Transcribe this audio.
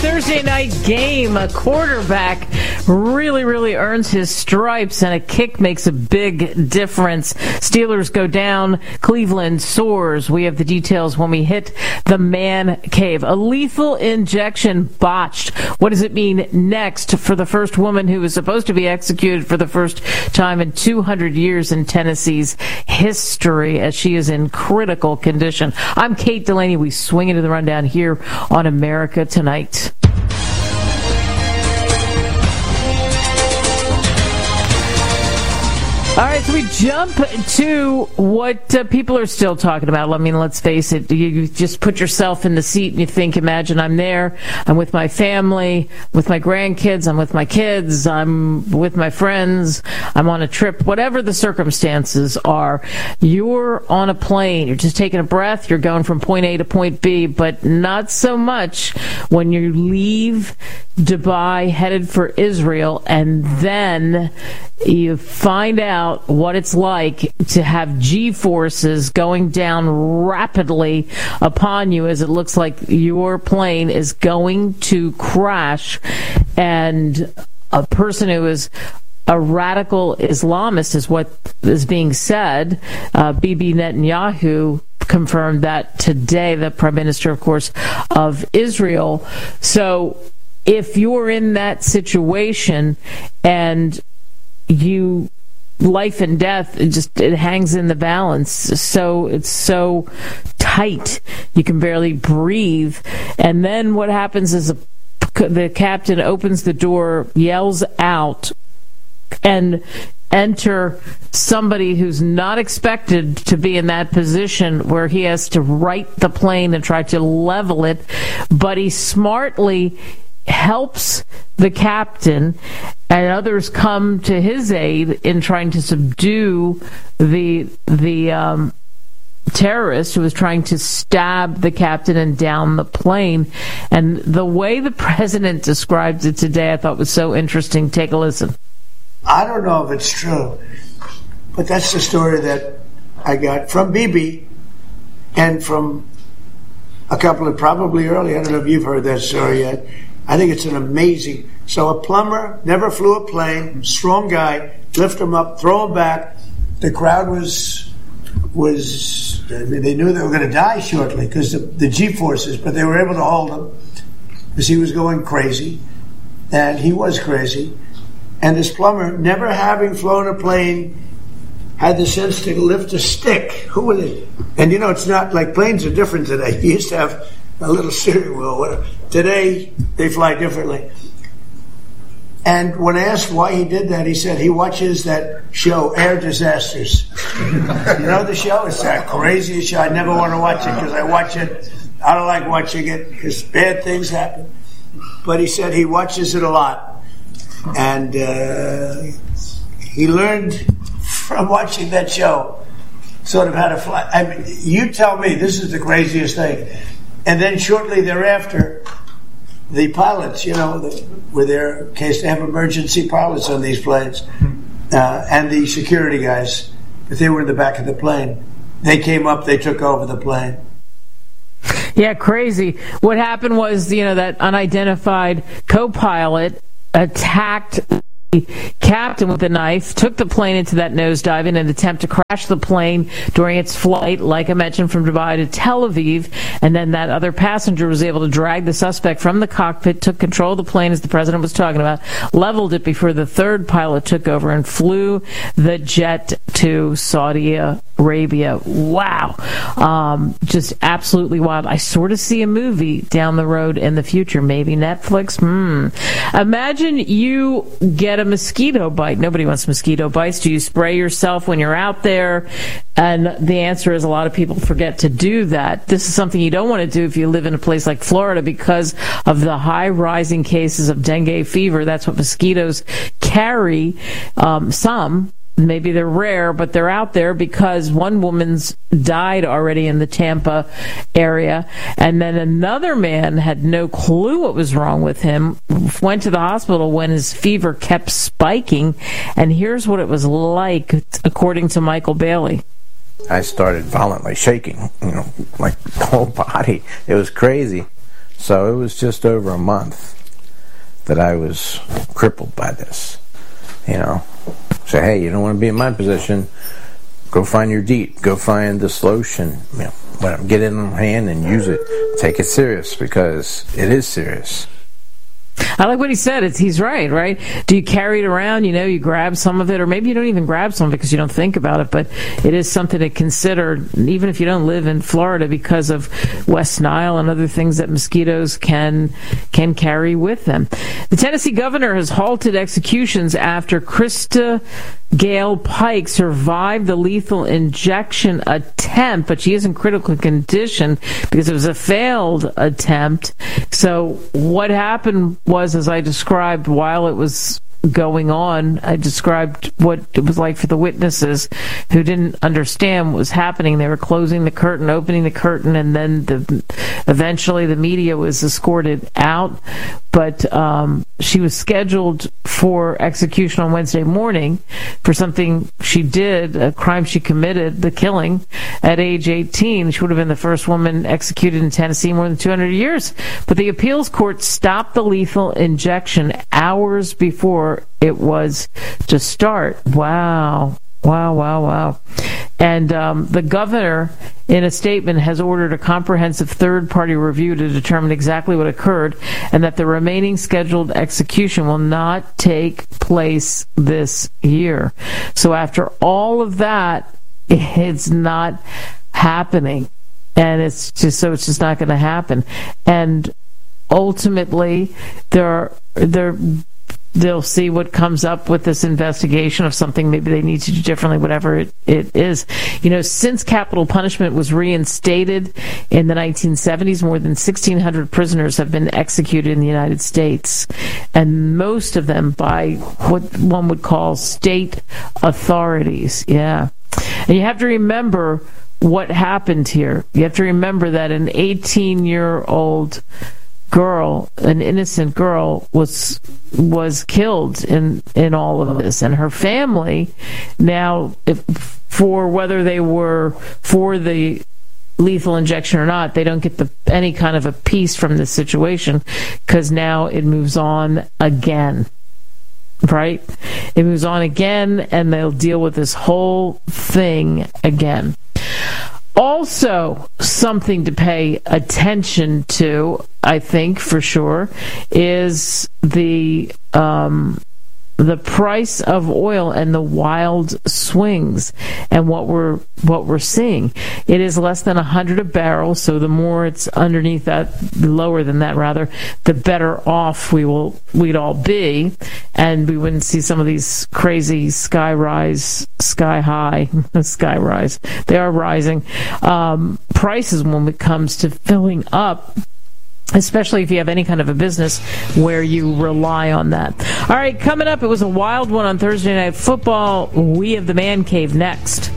Thursday night game, a quarterback really earns his stripes, and a kick makes a big difference. Steelers go down, Cleveland soars. We have the details when we hit the man cave. A lethal injection botched. What does it mean next for the first woman who was supposed to be executed for the first time in 200 years in Tennessee's history, as she is in critical condition? I'm Kate Delaney. We swing into the rundown here on America Tonight. All right, so we jump to what people are still talking about. I mean, let's face it, you just put yourself in the seat and you think, imagine I'm there, I'm with my family, with my grandkids, I'm with my kids, I'm with my friends, I'm on a trip, whatever the circumstances are. You're on a plane, you're just taking a breath, you're going from point A to point B, but not so much when you leave Dubai, headed for Israel, and then you find out what it's like to have G-forces going down rapidly upon you as it looks like your plane is going to crash, and a person who is a radical Islamist is what is being said. Bibi Netanyahu confirmed that today, the Prime Minister, of course, of Israel. So if you're in that situation and you life and death, it hangs in the balance. So it's so tight you can barely breathe. And then what happens is the captain opens the door, yells out, and enter somebody who's not expected to be in that position where he has to right the plane and try to level it, but he smartly helps the captain, and others come to his aid in trying to subdue the terrorist who was trying to stab the captain and down the plane. And the way the president described it today, I thought was so interesting. Take a listen. I don't know if it's true, but that's the story that I got from Bibi and from a couple of probably early. I don't know if you've heard that story yet. I think it's an amazing. So a plumber never flew a plane, strong guy, lift him up, throw him back. The crowd was they knew they were going to die shortly because the G-forces, but they were able to hold him because he was going crazy, and he was crazy. And this plumber, never having flown a plane, had the sense to lift a stick. Who was it? And it's not like planes are different today. You used to have a little steering wheel. Whatever. Today, they fly differently. And when asked why he did that, he said he watches that show, Air Disasters. You know the show? It's that craziest show. I never want to watch it because I watch it. I don't like watching it because bad things happen. But he said he watches it a lot. And he learned from watching that show sort of how to fly. I mean, you tell me, this is the craziest thing. And then shortly thereafter, the pilots, were there in case they have emergency pilots on these planes, and the security guys, if they were in the back of the plane, they came up, they took over the plane. Yeah, crazy. What happened was, that unidentified co-pilot attacked the captain with a knife, took the plane into that nosedive in an attempt to crash the plane during its flight, like I mentioned, from Dubai to Tel Aviv. And then that other passenger was able to drag the suspect from the cockpit, took control of the plane, as the president was talking about, leveled it before the third pilot took over and flew the jet to Saudi Arabia. Wow. Just absolutely wild. I sort of see a movie down the road in the future. Maybe Netflix. Imagine you get a mosquito bite. Nobody wants mosquito bites. Do you spray yourself when you're out there? And the answer is a lot of people forget to do that. This is something you don't want to do if you live in a place like Florida because of the high rising cases of dengue fever. That's what mosquitoes carry. Some Maybe they're rare, but they're out there because one woman's died already in the Tampa area. And then another man had no clue what was wrong with him, went to the hospital when his fever kept spiking. And here's what it was like, according to Michael Bailey. I started violently shaking, like the whole body. It was crazy. So it was just over a month that I was crippled by this. Say, hey, you don't want to be in my position. Go find your DEET. Go find this lotion. Get it in your hand and use it. Take it serious, because it is serious. I like what he said. He's right? Do you carry it around? You grab some of it, or maybe you don't even grab some of it because you don't think about it, but it is something to consider, even if you don't live in Florida, because of West Nile and other things that mosquitoes can carry with them. The Tennessee governor has halted executions after Krista Gale Pike survived the lethal injection attempt, but she is in critical condition because it was a failed attempt. So what happened was, as I described while it was going on, I described what it was like for the witnesses who didn't understand what was happening. They were closing the curtain, opening the curtain, and then eventually the media was escorted out. But she was scheduled for execution on Wednesday morning for something she did, a crime she committed, the killing, at age 18. She would have been the first woman executed in Tennessee in more than 200 years. But the appeals court stopped the lethal injection hours before it was to start. Wow. And the governor, in a statement, has ordered a comprehensive third-party review to determine exactly what occurred, and that the remaining scheduled execution will not take place this year. So after all of that, it's not happening. And it's just not going to happen. And ultimately, they'll see what comes up with this investigation of something maybe they need to do differently, whatever it is. Since capital punishment was reinstated in the 1970s, more than 1,600 prisoners have been executed in the United States, and most of them by what one would call state authorities. Yeah. And you have to remember what happened here. You have to remember that an 18-year-old girl, an innocent girl, was killed in all of this, and her family now, for whether they were for the lethal injection or not, they don't get any kind of a piece from this situation, because now it moves on again. Right? It moves on again, and they'll deal with this whole thing again. Also, something to pay attention to, I think, for sure, is the price of oil and the wild swings, and what we're seeing. It is less than 100 a barrel, so the more it's underneath that, lower than that rather, the better off we'd all be, and we wouldn't see some of these crazy sky rise. They are rising prices when it comes to filling up, especially if you have any kind of a business where you rely on that. All right, coming up, it was a wild one on Thursday Night Football. We have the Man Cave next.